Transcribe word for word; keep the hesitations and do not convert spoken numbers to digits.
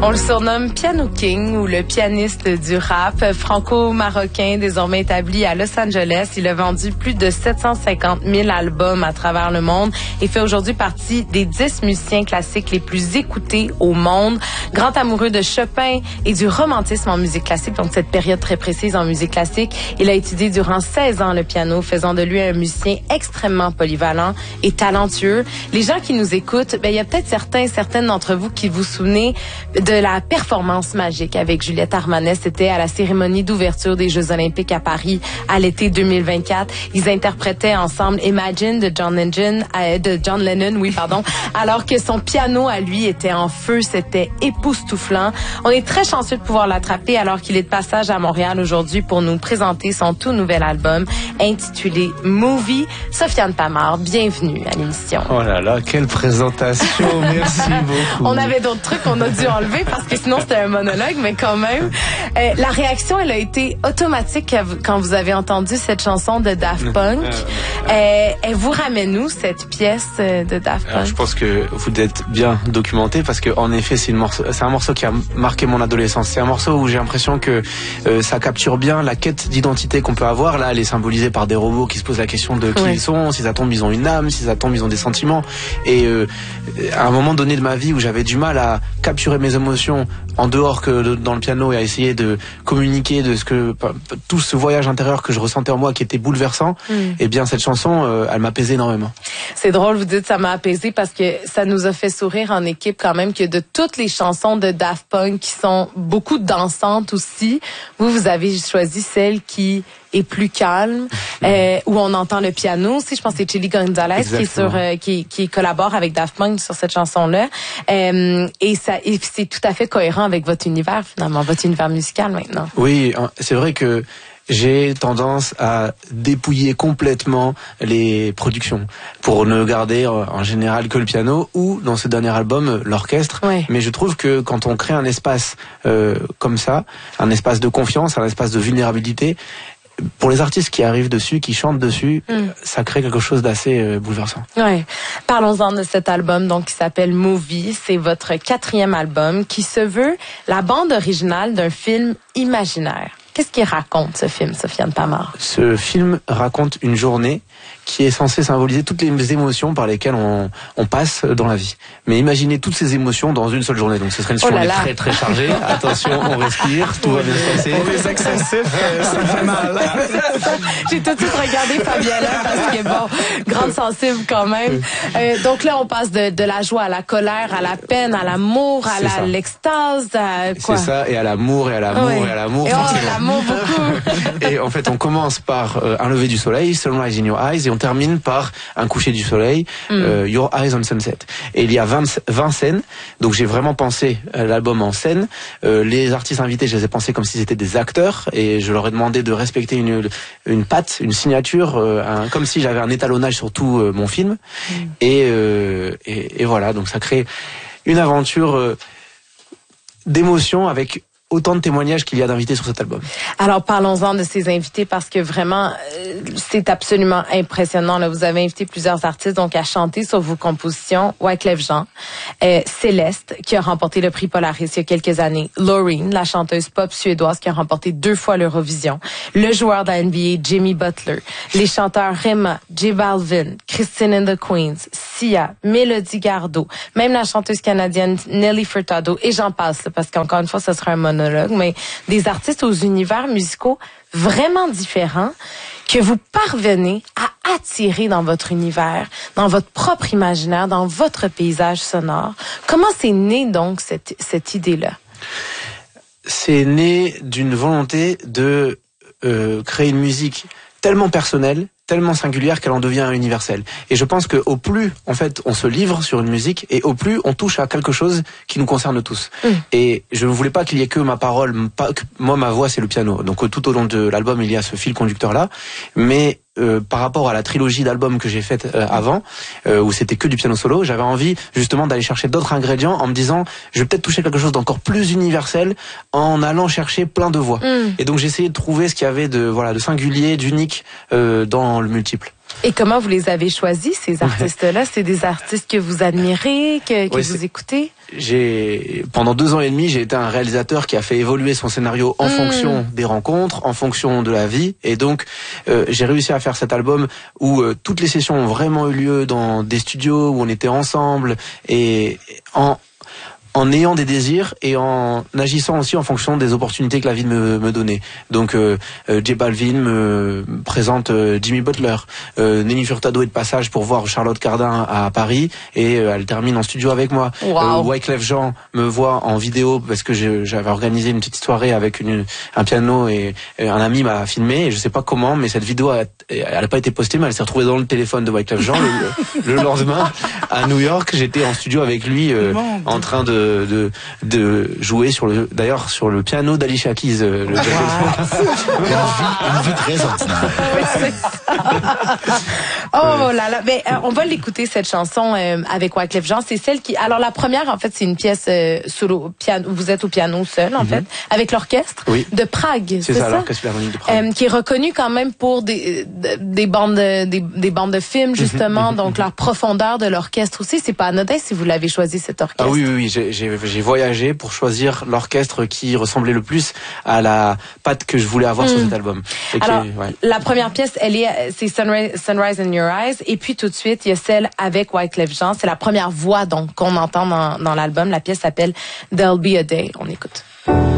On le surnomme Piano King ou le pianiste du rap. Franco-marocain, désormais établi à Los Angeles. Il a vendu plus de sept cent cinquante mille albums à travers le monde et fait aujourd'hui partie des dix musiciens classiques les plus écoutés au monde. Grand amoureux de Chopin et du romantisme en musique classique, donc cette période très précise en musique classique. Il a étudié durant seize ans le piano, faisant de lui un musicien extrêmement polyvalent et talentueux. Les gens qui nous écoutent, ben, il y a peut-être certains, certaines d'entre vous qui vous souvenez de la performance magique avec Juliette Armanet. C'était à la cérémonie d'ouverture des Jeux Olympiques à Paris à l'été deux mille vingt-quatre. Ils interprétaient ensemble Imagine de John Lennon, euh, de John Lennon, oui, pardon, alors que son piano à lui était en feu. C'était époustouflant. On est très chanceux de pouvoir l'attraper alors qu'il est de passage à Montréal aujourd'hui pour nous présenter son tout nouvel album intitulé Movie. Sofiane Pamard, bienvenue à l'émission. Oh là là, quelle présentation. Merci beaucoup. On avait d'autres trucs qu'on a dû enlever parce que sinon c'était un monologue, mais quand même. Euh, la réaction, elle a été automatique quand vous avez entendu cette chanson de Daft Punk. Euh, elle vous ramène où, cette pièce de Daft Punk? Alors, je pense que vous êtes bien documenté parce que en effet, c'est une morceau, c'est un morceau qui a marqué mon adolescence. C'est un morceau où j'ai l'impression que euh, ça capture bien la quête d'identité qu'on peut avoir. Là, elle est symbolisée par des robots qui se posent la question de qui oui. ils sont, si ça tombe, ils ont une âme, si ça tombe, ils ont des sentiments. Et euh, à un moment donné de ma vie où j'avais du mal à capturer mes émotions en dehors que de, dans le piano et à essayer de communiquer de ce que tout ce voyage intérieur que je ressentais en moi qui était bouleversant, mm. et bien cette chanson, euh, elle m'apaisait énormément. C'est drôle, vous dites ça m'a apaisé parce que ça nous a fait sourire en équipe quand même que de toutes les chansons de Daft Punk qui sont beaucoup dansantes aussi, vous, vous avez choisi celle qui est plus calme, euh, où on entend le piano aussi. Je pense que c'est Chili Gonzalez qui est sur, euh, qui, qui collabore avec Daft Punk sur cette chanson-là. Euh, et ça, et c'est tout à fait cohérent avec votre univers finalement, votre univers musical maintenant. Oui, c'est vrai que j'ai tendance à dépouiller complètement les productions pour ne garder en général que le piano ou, dans ce dernier album, l'orchestre. Ouais. Mais je trouve que quand on crée un espace euh, comme ça, un espace de confiance, un espace de vulnérabilité, pour les artistes qui arrivent dessus, qui chantent dessus, mm. ça crée quelque chose d'assez euh, bouleversant. Ouais. Parlons-en de cet album donc qui s'appelle Movie. C'est votre quatrième album qui se veut la bande originale d'un film imaginaire. Qu'est-ce qu'il raconte, ce film, Sofiane Pamard? Ce film raconte une journée qui est censée symboliser toutes les émotions par lesquelles on, on passe dans la vie. Mais imaginez toutes ces émotions dans une seule journée. Donc ce serait une journée oh très très chargée. Attention, on respire, tout va bien se passer. Pour les excessifs, euh, ça fait mal. J'ai tout de suite regardé Fabiola parce que bon, grande sensible quand même. Euh, donc là, on passe de, de la joie à la colère, à la peine, à l'amour, à la, l'extase, à quoi? C'est ça, et à l'amour, et à l'amour, oui. et à l'amour. Et oh, l'amour beaucoup. Et en fait, on commence par euh, un lever du soleil, Sunrise in Your Eyes, et on termine par un coucher du soleil, mm. euh, Your Eyes on Sunset. Et il y a vingt, vingt scènes, donc j'ai vraiment pensé l'album en scène. Euh, les artistes invités, je les ai pensés comme s'ils étaient des acteurs, et je leur ai demandé de respecter une, une patte, une signature, euh, un, comme si j'avais un étalonnage sur tout euh, mon film. Mm. Et, euh, et, et voilà, donc ça crée une aventure euh, d'émotion avec autant de témoignages qu'il y a d'invités sur cet album. Alors parlons-en de ces invités parce que vraiment euh, c'est absolument impressionnant. Là, vous avez invité plusieurs artistes donc à chanter sur vos compositions. Wyclef Jean, euh, Céleste qui a remporté le prix Polaris il y a quelques années, Loreen, la chanteuse pop suédoise qui a remporté deux fois l'Eurovision, le joueur de la N B A Jimmy Butler, les chanteurs Rema, J Balvin, Christine and the Queens, Sia, Mélodie Gardot, même la chanteuse canadienne Nelly Furtado et j'en passe là, parce qu'encore une fois ce sera un monologue, mais des artistes aux univers musicaux vraiment différents que vous parvenez à attirer dans votre univers, dans votre propre imaginaire, dans votre paysage sonore. Comment c'est né donc cette, cette idée-là? C'est né d'une volonté de euh, créer une musique tellement personnelle, tellement singulière qu'elle en devient universelle. Et je pense que au plus, en fait, on se livre sur une musique et au plus, on touche à quelque chose qui nous concerne tous. Mm. Et je ne voulais pas qu'il y ait que ma parole, pas que moi, ma voix, c'est le piano. Donc tout au long de l'album, il y a ce fil conducteur-là. Mais euh, par rapport à la trilogie d'albums que j'ai faite euh, avant, euh, où c'était que du piano solo, j'avais envie justement d'aller chercher d'autres ingrédients en me disant, je vais peut-être toucher quelque chose d'encore plus universel en allant chercher plein de voix. Mm. Et donc j'ai essayé de trouver ce qu'il y avait de voilà de singulier, d'unique euh, dans le multiple. Et comment vous les avez choisis, ces artistes-là? C'est des artistes que vous admirez, que, que oui, vous écoutez? J'ai pendant deux ans et demi, j'ai été un réalisateur qui a fait évoluer son scénario en mmh. fonction des rencontres, en fonction de la vie, et donc euh, j'ai réussi à faire cet album où euh, toutes les sessions ont vraiment eu lieu dans des studios où on était ensemble et en en ayant des désirs et en agissant aussi en fonction des opportunités que la vie me, me donnait. Donc euh, euh, J Balvin me présente euh, Jimmy Butler, euh, Nelly Furtado est de passage pour voir Charlotte Cardin à Paris et euh, elle termine en studio avec moi. Wow. Euh, Wyclef Jean me voit en vidéo parce que je, j'avais organisé une petite soirée avec une, un piano et, et un ami m'a filmé et je sais pas comment, mais cette vidéo a, elle a pas été postée, mais elle s'est retrouvée dans le téléphone de Wyclef Jean le, le lendemain à New York. J'étais en studio avec lui euh, en train de De, de jouer sur le, d'ailleurs sur le piano d'Alicia Keys. Le wow. une, vie, une vie très ordinaire. Oh là là, mais euh, on va l'écouter cette chanson euh, avec Wyclef Jean. C'est celle qui, alors la première en fait c'est une pièce euh, solo piano. Vous êtes au piano seul en mm-hmm. fait, avec l'orchestre oui. de Prague. C'est, c'est ça, ça? l'orchestre philharmonique de Prague, euh, qui est reconnu quand même pour des des bandes de, des, des bandes de films justement. Mm-hmm. Donc leur profondeur de l'orchestre aussi, c'est pas anodin si vous l'avez choisi cet orchestre. Ah oui oui oui, j'ai, j'ai J'ai voyagé pour choisir l'orchestre qui ressemblait le plus à la patte que je voulais avoir mmh. sur cet album. Et Alors, qui, ouais. la première pièce, elle est, c'est Sunrise, Sunrise in Your Eyes, et puis tout de suite, il y a celle avec Wyclef Jean. C'est la première voix donc qu'on entend dans, dans l'album. La pièce s'appelle There'll Be a Day. On écoute.